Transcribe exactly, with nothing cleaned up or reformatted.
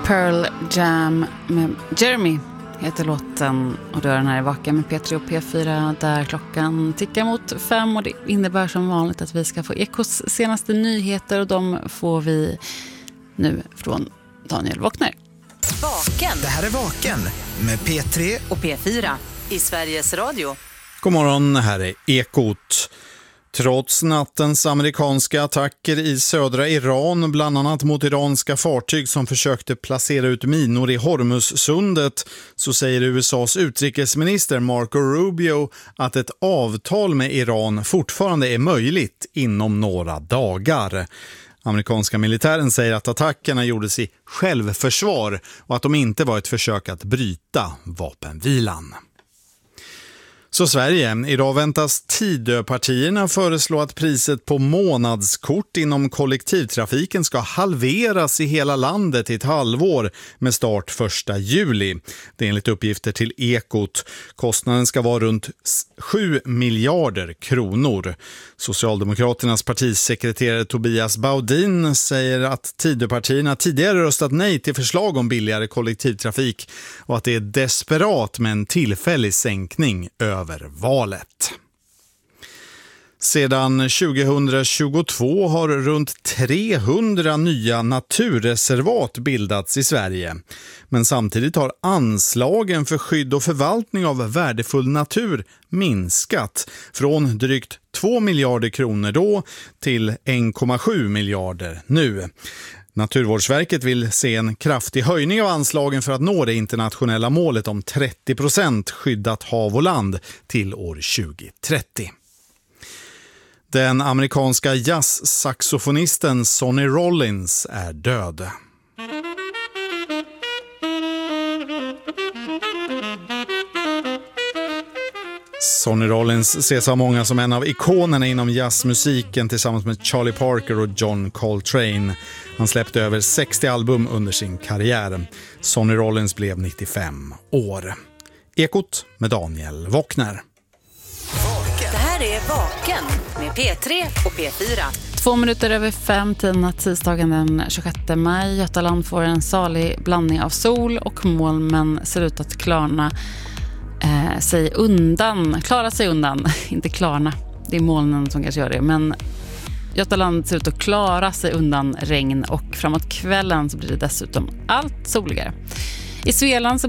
Pearl Jam med Jeremy heter låten, och då är den här i Vaken med P tre och P fyra där klockan tickar mot fem, och det innebär som vanligt att vi ska få Ekos senaste nyheter, och de får vi nu från Daniel Wockner. Vaken. Det här är Vaken med P tre och P fyra i Sveriges Radio. God morgon, här är Ekot. Trots nattens amerikanska attacker i södra Iran, bland annat mot iranska fartyg som försökte placera ut minor i Hormuzsundet, så säger U S A:s utrikesminister Marco Rubio att ett avtal med Iran fortfarande är möjligt inom några dagar. Amerikanska militären säger att attackerna gjordes i självförsvar och att de inte var ett försök att bryta vapenvilan. Så Sverige, idag väntas Tidöpartierna föreslå att priset på månadskort inom kollektivtrafiken ska halveras i hela landet i ett halvår med start första juli. Det är enligt uppgifter till Ekot. Kostnaden ska vara runt sju miljarder kronor. Socialdemokraternas partisekreterare Tobias Baudin säger att Tidöpartierna tidigare röstat nej till förslag om billigare kollektivtrafik och att det är desperat med en tillfällig sänkning över valet. Sedan tjugohundratjugotvå har runt trehundra nya naturreservat bildats i Sverige. Men samtidigt har anslagen för skydd och förvaltning av värdefull natur minskat från drygt två miljarder kronor då till en komma sju miljarder nu. Naturvårdsverket vill se en kraftig höjning av anslagen för att nå det internationella målet om trettio procent skyddat hav och land till år tjugohundratrettio. Den amerikanska jazzsaxofonisten Sonny Rollins är död. Sonny Rollins ses av många som en av ikonerna inom jazzmusiken tillsammans med Charlie Parker och John Coltrane. Han släppte över sextio album under sin karriär. Sonny Rollins blev nittiofem år. Ekot med Daniel Wockner. Det här är Vaken med P tre och P fyra. Två minuter över fem tiden tisdagen den tjugosjätte maj. Götaland får en salig blandning av sol och moln, men ser ut att klarna eh, sig undan. Klara sig undan, inte klarna. Det är molnen som kanske gör det, men Götaland ser ut att klara sig undan regn, och framåt kvällen så blir det dessutom allt soligare. I Svealand så